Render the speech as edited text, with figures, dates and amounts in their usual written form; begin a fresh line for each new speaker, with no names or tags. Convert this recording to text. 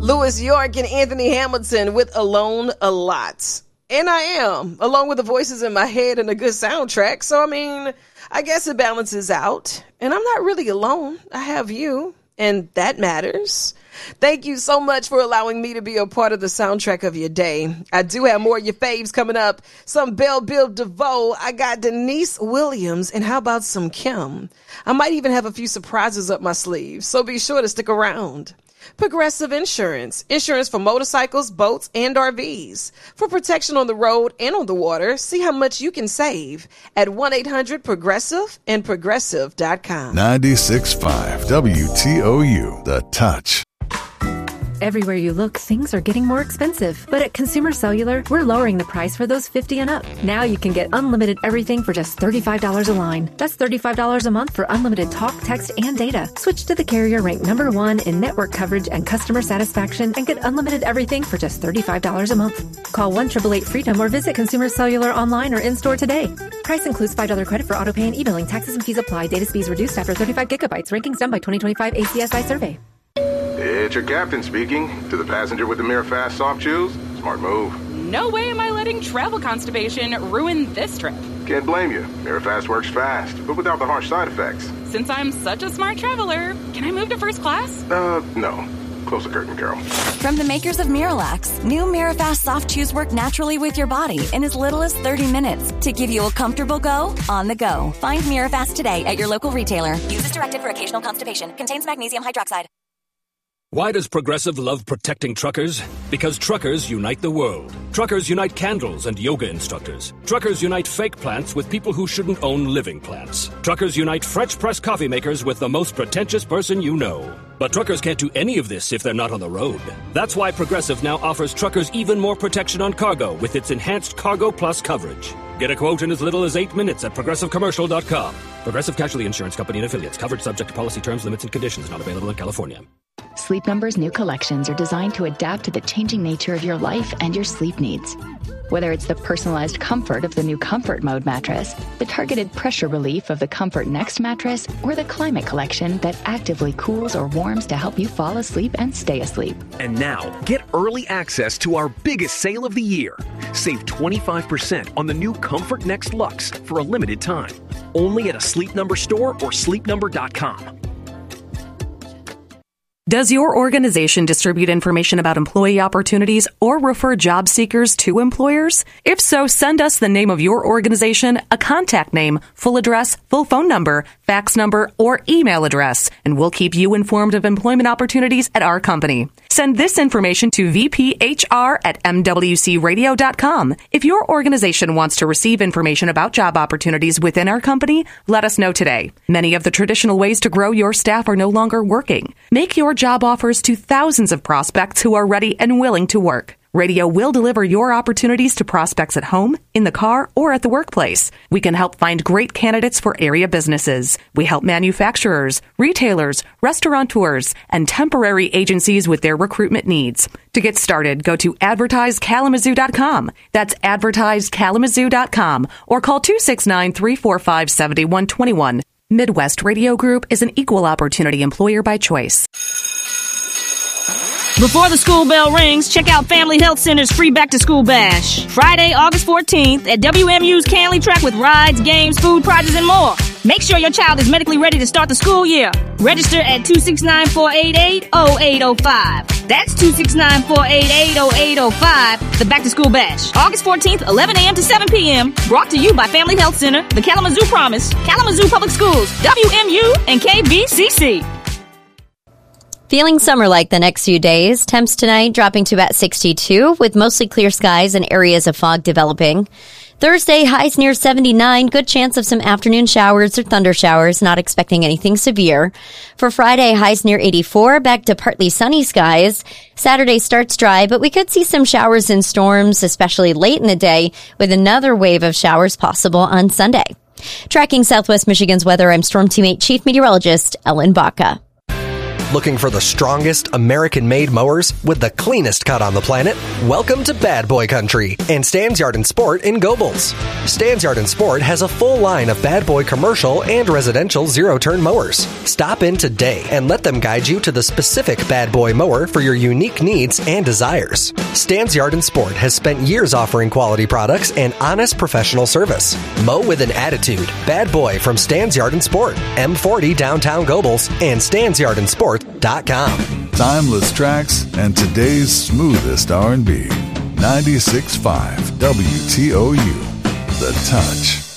Louis York and Anthony Hamilton with Alone a Lot. And I am, along with the voices in my head and a good soundtrack. So, I guess it balances out. And I'm not really alone. I have you, and that matters. Thank you so much for allowing me to be a part of the soundtrack of your day. I do have more of your faves coming up. Some Belle Biv DeVoe. I got Denise Williams. And how about some Kim? I might even have a few surprises up my sleeve. So be sure to stick around. Progressive Insurance. Insurance for motorcycles, boats, and RVs. For protection on the road and on the water, see how much you can save at 1-800-PROGRESSIVE and Progressive.com.
96.5 WTOU, The Touch.
Everywhere you look, things are getting more expensive. But at Consumer Cellular, we're lowering the price for those 50 and up. Now you can get unlimited everything for just $35 a line. That's $35 a month for unlimited talk, text, and data. Switch to the carrier ranked #1 in network coverage and customer satisfaction and get unlimited everything for just $35 a month. Call 1-888-FREEDOM or visit Consumer Cellular online or in-store today. Price includes $5 credit for auto pay and e-billing. Taxes and fees apply. Data speeds reduced after 35 gigabytes. Rankings done by 2025 ACSI survey.
It's your captain speaking. To the passenger with the MiraFast soft chews, smart move.
No way am I letting travel constipation ruin this trip.
Can't blame you. MiraFast works fast, but without the harsh side effects.
Since I'm such a smart traveler, can I move to first class?
No. Close the curtain, Carol.
From the makers of Miralax, new MiraFast soft chews work naturally with your body in as little as 30 minutes to give you a comfortable go on the go. Find Mirafast today at your local retailer. Use as directed for occasional constipation. Contains magnesium hydroxide.
Why does Progressive love protecting truckers? Because truckers unite the world. Truckers unite candles and yoga instructors. Truckers unite fake plants with people who shouldn't own living plants. Truckers unite French press coffee makers with the most pretentious person you know. But truckers can't do any of this if they're not on the road. That's why Progressive now offers truckers even more protection on cargo with its enhanced Cargo Plus coverage. Get a quote in as little as 8 minutes at ProgressiveCommercial.com. Progressive Casualty Insurance Company and Affiliates. Coverage subject to policy terms, limits, and conditions. Not available in California.
Sleep Number's new collections are designed to adapt to the changing nature of your life and your sleep needs. Whether it's the personalized comfort of the new Comfort Mode mattress, the targeted pressure relief of the Comfort Next mattress, or the Climate Collection that actively cools or warms to help you fall asleep and stay asleep.
And now, get early access to our biggest sale of the year. Save 25% on the new Comfort Next Luxe for a limited time. Only at a Sleep Number store or sleepnumber.com.
Does your organization distribute information about employee opportunities or refer job seekers to employers? If so, send us the name of your organization, a contact name, full address, full phone number, fax number, or email address, and we'll keep you informed of employment opportunities at our company. Send this information to vphr@mwcradio.com. If your organization wants to receive information about job opportunities within our company, let us know today. Many of the traditional ways to grow your staff are no longer working. Make your job offers to thousands of prospects who are ready and willing to work. Radio will deliver your opportunities to prospects at home, in the car, or at the workplace. We can help find great candidates for area businesses. We help manufacturers, retailers, restaurateurs, and temporary agencies with their recruitment needs. To get started, go to advertisekalamazoo.com. That's advertisekalamazoo.com, or call 269-345-7121. Midwest Radio Group is an equal opportunity employer by choice.
Before the school bell rings, check out Family Health Center's free back-to-school bash. Friday, August 14th at WMU's Canley Track with rides, games, food, prizes, and more. Make sure your child is medically ready to start the school year. Register at 269-488-0805. That's 269-488-0805. The back-to-school bash. August 14th, 11 a.m. to 7 p.m. Brought to you by Family Health Center, the Kalamazoo Promise, Kalamazoo Public Schools, WMU, and KBCC.
Feeling summer-like the next few days. Temps tonight dropping to about 62 with mostly clear skies and areas of fog developing. Thursday, highs near 79. Good chance of some afternoon showers or thunder showers. Not expecting anything severe. For Friday, highs near 84. Back to partly sunny skies. Saturday starts dry, but we could see some showers and storms, especially late in the day, with another wave of showers possible on Sunday. Tracking Southwest Michigan's weather, I'm Storm Team 8 Chief Meteorologist Ellen Baca.
Looking for the strongest American-made mowers with the cleanest cut on the planet? Welcome to Bad Boy Country and Stan's Yard and Sport in Gobles. Stan's Yard and Sport has a full line of Bad Boy commercial and residential zero-turn mowers. Stop in today and let them guide you to the specific Bad Boy mower for your unique needs and desires. Stan's Yard and Sport has spent years offering quality products and honest professional service. Mow with an attitude. Bad Boy from Stan's Yard and Sport, M40 downtown Gobles, and StansYardandSport.com.
Timeless tracks and today's smoothest R&B. 96.5 WTOU. The Touch.